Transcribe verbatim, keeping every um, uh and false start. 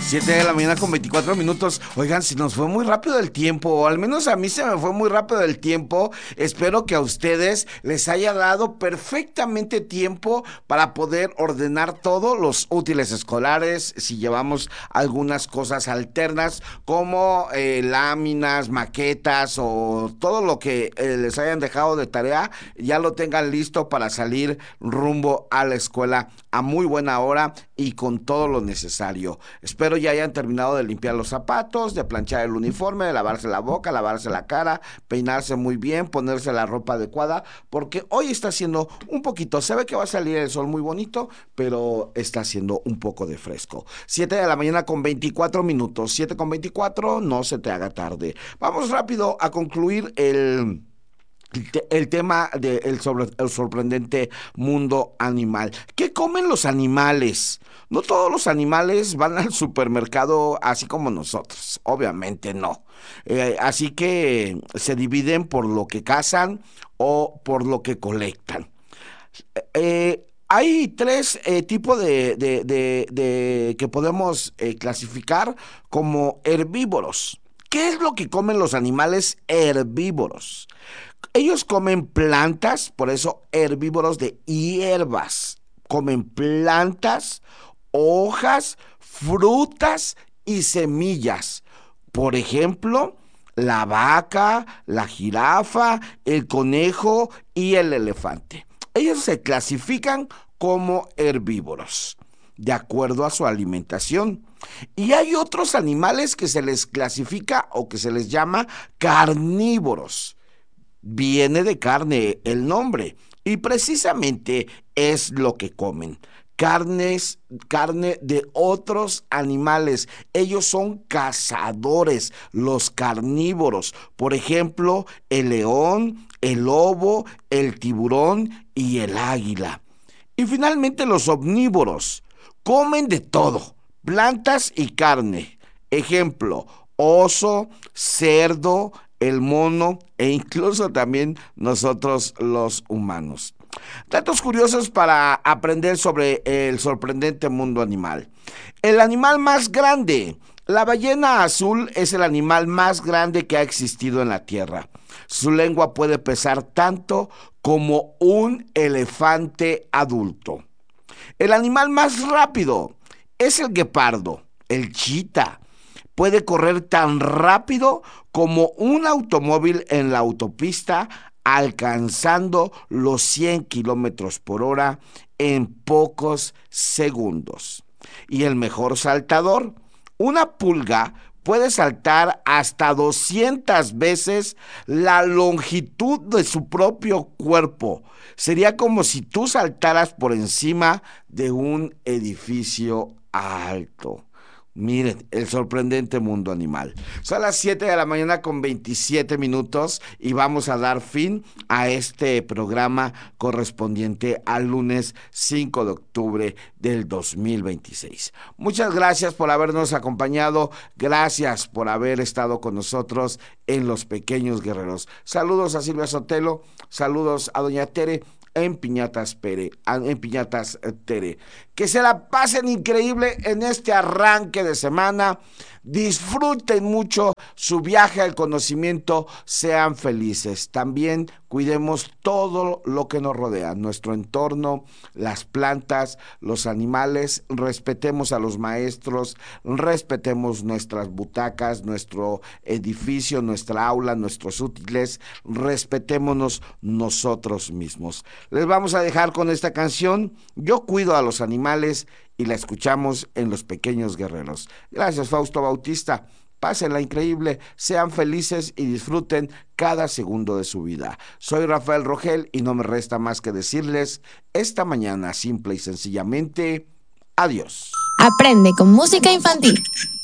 siete de la mañana con veinticuatro minutos. Oigan, si nos fue muy rápido el tiempo, o al menos a mí se me fue muy rápido el tiempo. Espero que a ustedes les haya dado perfectamente tiempo para poder ordenar todos los útiles escolares, si llevamos algunas cosas alternas, como eh, láminas, maquetas o todo lo que eh, les hayan dejado de tarea, ya lo tengan listo para salir rumbo a la escuela a muy buena hora y con todo lo necesario. Espero ya hayan terminado de limpiar los zapatos, de planchar el uniforme, de lavarse la boca, lavarse la cara, peinarse muy bien, ponerse la ropa adecuada, porque hoy está haciendo un poquito, se ve que va a salir el sol muy bonito, pero está haciendo un poco de fresco. siete de la mañana con veinticuatro minutos, siete con veinticuatro, no se te haga tarde. Vamos rápido a concluir el... El tema del de sobre, el sorprendente mundo animal. ¿Qué comen los animales? No todos los animales van al supermercado así como nosotros, obviamente no. Eh, así que se dividen por lo que cazan o por lo que colectan. Eh, hay tres eh, tipos de, de, de, de que podemos eh, clasificar como herbívoros. ¿Qué es lo que comen los animales herbívoros? Ellos comen plantas, por eso herbívoros de hierbas. Comen plantas, hojas, frutas y semillas. Por ejemplo, la vaca, la jirafa, el conejo y el elefante. Ellos se clasifican como herbívoros, de acuerdo a su alimentación. Y hay otros animales que se les clasifica o que se les llama carnívoros. Viene de carne el nombre y precisamente es lo que comen. Carnes, carne de otros animales. Ellos son cazadores, los carnívoros. Por ejemplo, el león, el lobo, el tiburón y el águila. Y finalmente los omnívoros. Comen de todo, plantas y carne. Ejemplo, oso, cerdo, el mono e incluso también nosotros los humanos. Datos curiosos para aprender sobre el sorprendente mundo animal. El animal más grande. La ballena azul es el animal más grande que ha existido en la Tierra. Su lengua puede pesar tanto como un elefante adulto. El animal más rápido es el guepardo, el chita. Puede correr tan rápido como un automóvil en la autopista, alcanzando los cien kilómetros por hora en pocos segundos. Y el mejor saltador, una pulga puede saltar hasta doscientas veces la longitud de su propio cuerpo. Sería como si tú saltaras por encima de un edificio alto. Miren, el sorprendente mundo animal. Son las siete de la mañana con veintisiete minutos y vamos a dar fin a este programa correspondiente al lunes cinco de octubre del dos mil veintiséis. Muchas gracias por habernos acompañado, gracias por haber estado con nosotros en Los Pequeños Guerreros. Saludos a Silvia Sotelo, saludos a doña Tere, en Piñatas Pere, en Piñatas Tere. Que se la pasen increíble en este arranque de semana. Disfruten mucho su viaje al conocimiento, sean felices. También cuidemos todo lo que nos rodea, nuestro entorno, las plantas, los animales, respetemos a los maestros, respetemos nuestras butacas, nuestro edificio, nuestra aula, nuestros útiles, respetémonos nosotros mismos. Les vamos a dejar con esta canción, Yo cuido a los animales, y la escuchamos en Los Pequeños Guerreros. Gracias, Fausto Bautista. Pásenla increíble, sean felices y disfruten cada segundo de su vida. Soy Rafael Rogel y no me resta más que decirles esta mañana simple y sencillamente, adiós. Aprende con música infantil.